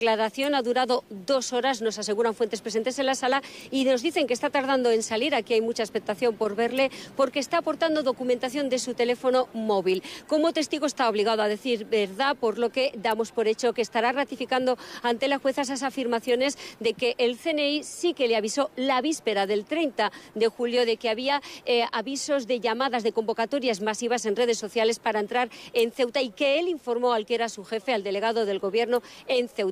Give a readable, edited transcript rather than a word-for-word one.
La declaración ha durado 2 horas, nos aseguran fuentes presentes en la sala, y nos dicen que está tardando en salir. Aquí hay mucha expectación por verle porque está aportando documentación de su teléfono móvil. Como testigo está obligado a decir verdad, por lo que damos por hecho que estará ratificando ante la jueza esas afirmaciones de que el CNI sí que le avisó la víspera del 30 de julio de que había avisos de llamadas de convocatorias masivas en redes sociales para entrar en Ceuta, y que él informó al que era su jefe, al delegado del Gobierno en Ceuta.